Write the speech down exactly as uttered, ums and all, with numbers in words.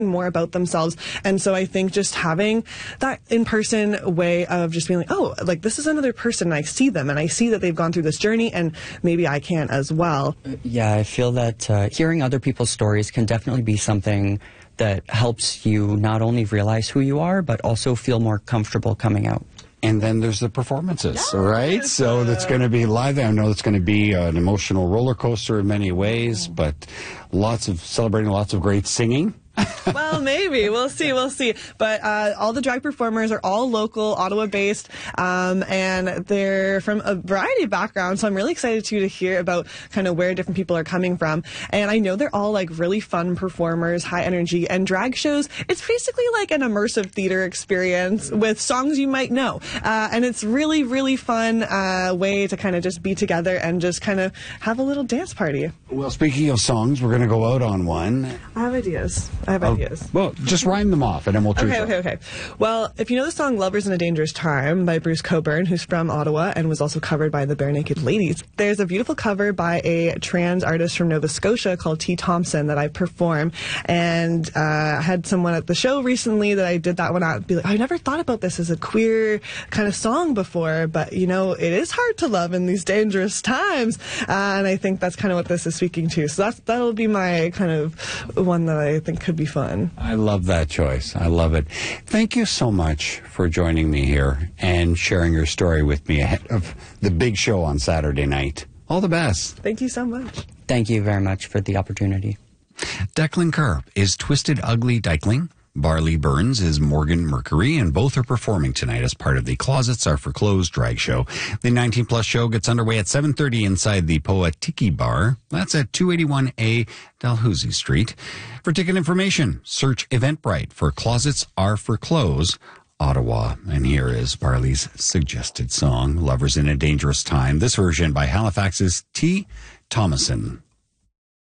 more about themselves. And so I think just having that in-person way of just being like, oh, like this is another person, and I see them and I see that they've gone through this journey and maybe I can as well. Yeah, I feel that uh, hearing other people's stories can definitely be something that helps you not only realize who you are, but also feel more comfortable coming out. And then there's the performances, yes. right? So that's going to be live. I know it's going to be an emotional roller coaster in many ways, but lots of celebrating, lots of great singing. Well, maybe. We'll see. We'll see. But uh, all the drag performers are all local, Ottawa-based, um, and they're from a variety of backgrounds. So I'm really excited, too, to hear about kind of where different people are coming from. And I know they're all, like, really fun performers, high energy. And drag shows, it's basically like an immersive theater experience with songs you might know. Uh, and it's really, really fun uh, way to kind of just be together and just kind of have a little dance party. Well, speaking of songs, we're going to go out on one. I have ideas. I have Oh, ideas. Well, just rhyme them off, and then we'll choose. Okay, okay, okay. Well, if you know the song Lovers in a Dangerous Time by Bruce Cockburn, who's from Ottawa and was also covered by the Bare Naked Ladies, there's a beautiful cover by a trans artist from Nova Scotia called T. Thompson that I perform. And uh, I had someone at the show recently that I did that one out be like, I never thought about this as a queer kind of song before, but, you know, it is hard to love in these dangerous times. Uh, and I think that's kind of what this is speaking to. So that's, that'll be my kind of one that I think could be fun. I love that choice. I love it. Thank you so much for joining me here and sharing your story with me ahead of the big show on Saturday night. All the best. Thank you so much. Thank you very much for the opportunity. Declan Kerr is Twisted Ugly Dykeling. Barley Burns is Morgan Mercury, and both are performing tonight as part of the Closets Are for Clothes drag show. The nineteen plus show gets underway at seven thirty inside the Poa Tiki Bar. That's at two eighty-one A Dalhousie Street. For ticket information, search Eventbrite for Closets Are for Clothes Ottawa. And here is Barley's suggested song, Lovers in a Dangerous Time. This version by Halifax's T. Thomason.